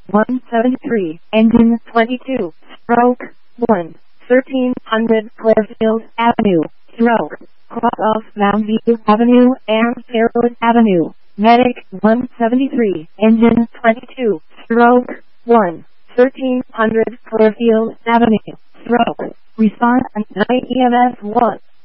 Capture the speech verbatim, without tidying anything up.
one seventy-three, engine twenty-two, stroke one, thirteen hundred Clearfield Avenue, stroke, cross off Mount View Avenue and Fairwood Avenue. Medic one seventy-three, engine twenty-two, stroke one, thirteen hundred Clearfield Avenue, stroke, respond and E M S one.